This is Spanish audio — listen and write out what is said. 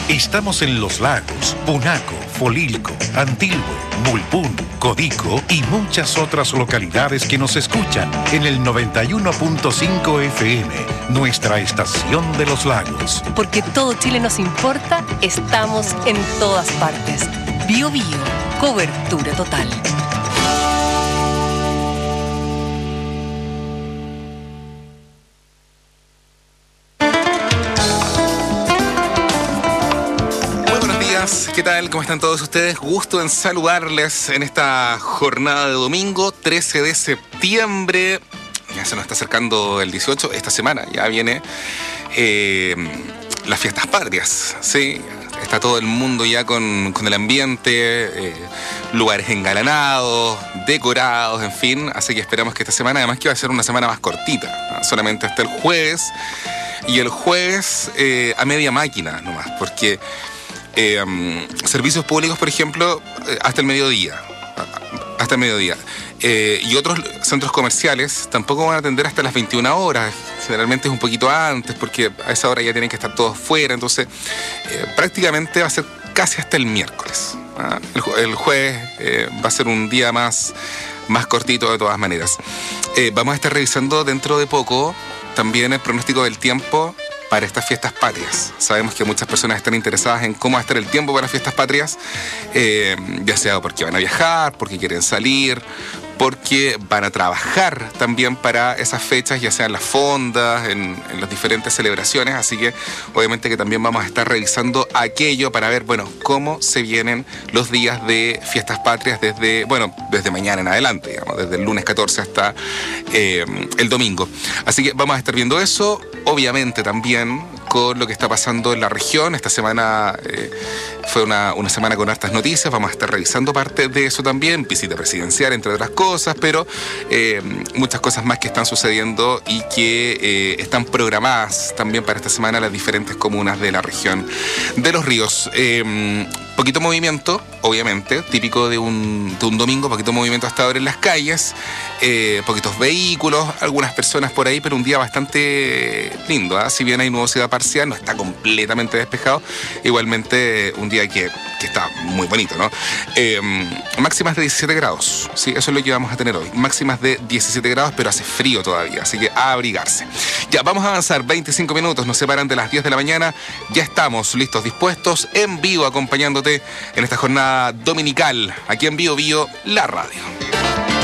Estamos en Los Lagos, Punaco, Folilco, Antilhue, Bulbún, Codico y muchas otras localidades que nos escuchan en el 91.5 FM, nuestra estación de Los Lagos. Porque todo Chile nos importa, estamos en todas partes. Bio Bio, cobertura total. ¿Qué tal? ¿Cómo están todos ustedes? Gusto en saludarles en esta jornada de domingo, 13 de septiembre. Ya se nos está acercando el 18, esta semana ya viene las fiestas patrias, ¿sí? Está todo el mundo ya con el ambiente, lugares engalanados, decorados, en fin. Así que esperamos que esta semana, además que va a ser una semana más cortita, ¿no? Solamente hasta el jueves. Y el jueves a media máquina nomás, porque... servicios públicos, por ejemplo, hasta el mediodía. Y otros centros comerciales tampoco van a atender hasta las 21 horas. Generalmente es un poquito antes, porque a esa hora ya tienen que estar todos fuera. Entonces, prácticamente va a ser casi hasta el miércoles. El jueves va a ser un día más cortito de todas maneras. Vamos a estar revisando dentro de poco también el pronóstico del tiempo para estas fiestas patrias. Sabemos que muchas personas están interesadas en cómo va a estar el tiempo para las fiestas patrias, ya sea porque van a viajar, porque quieren salir, porque van a trabajar también para esas fechas, ya sea en las fondas, en las diferentes celebraciones. Así que obviamente que también vamos a estar revisando aquello para ver, bueno, cómo se vienen los días de fiestas patrias desde mañana en adelante, digamos, desde el lunes 14 hasta el domingo. Así que vamos a estar viendo eso, obviamente también con lo que está pasando en la región. Esta semana fue una semana con hartas noticias, vamos a estar revisando parte de eso también, visita presidencial, entre otras cosas, pero muchas cosas más que están sucediendo y que están programadas también para esta semana en las diferentes comunas de la región de Los Ríos. Poquito movimiento, obviamente, típico de un domingo, poquito movimiento hasta ahora en las calles, poquitos vehículos, algunas personas por ahí, pero un día bastante lindo, ¿eh? Si bien hay nubosidad parcial, no está completamente despejado, igualmente un día que está muy bonito, ¿no? Máximas de 17 grados, sí, eso es lo que vamos a tener hoy, máximas de 17 grados, pero hace frío todavía, así que a abrigarse. Ya, vamos a avanzar, 25 minutos nos separan de las 10 de la mañana, ya estamos listos, dispuestos, en vivo, acompañándote en esta jornada dominical, aquí en Bio Bio, la radio.